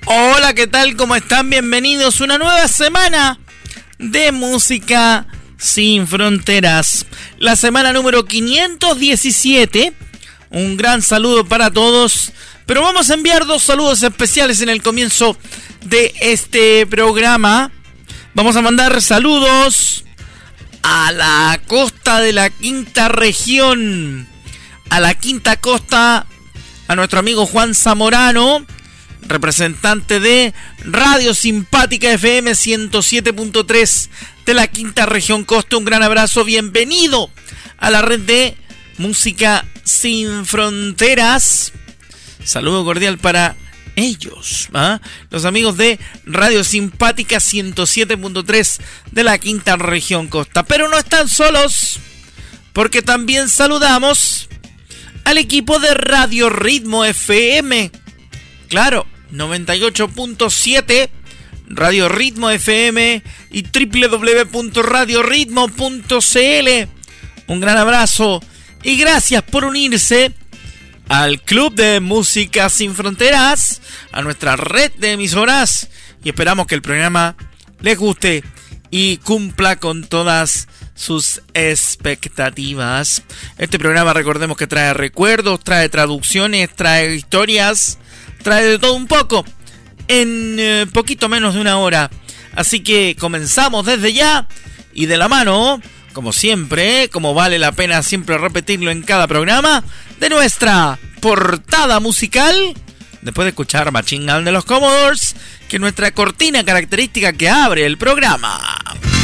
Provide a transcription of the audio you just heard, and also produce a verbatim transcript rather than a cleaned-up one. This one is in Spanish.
Hola, ¿qué tal? ¿Cómo están? Bienvenidos a una nueva semana de Música Sin Fronteras. La semana número quinientos diecisiete. Un gran saludo para todos. Pero vamos a enviar dos saludos especiales en el comienzo de este programa. Vamos a mandar saludos a la costa de la quinta región. A la quinta costa, a nuestro amigo Juan Zamorano, representante de Radio Simpática F M ciento siete punto tres de la quinta región costa. Un gran abrazo, bienvenido a la red de Música Sin Fronteras. Saludo cordial para ellos, ¿eh? Los amigos de Radio Simpática ciento siete punto tres de la quinta región costa. Pero no están solos, porque también saludamos al equipo de Radio Ritmo F M. Claro, noventa y ocho punto siete, Radio Ritmo F M y doble u doble u doble u punto radio ritmo punto c l. Un gran abrazo y gracias por unirse al Club de Música Sin Fronteras, a nuestra red de emisoras, y esperamos que el programa les guste y cumpla con todas sus expectativas. Este programa, recordemos que trae recuerdos, trae traducciones, trae historias, trae de todo un poco en eh, poquito menos de una hora. Así que comenzamos desde ya y de la mano, como siempre, ¿eh? Como vale la pena siempre repetirlo en cada programa, de nuestra portada musical. Después de escuchar Machine Gun de los Commodores, que es nuestra cortina característica que abre el programa.